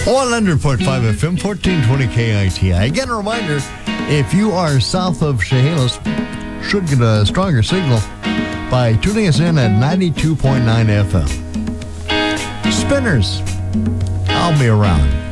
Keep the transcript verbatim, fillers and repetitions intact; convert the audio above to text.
one hundred point five F M, fourteen twenty K I T I. Again, a reminder, if you are south of Chehalis, should get a stronger signal by tuning us in at ninety-two point nine F M. Spinners, I'll be around.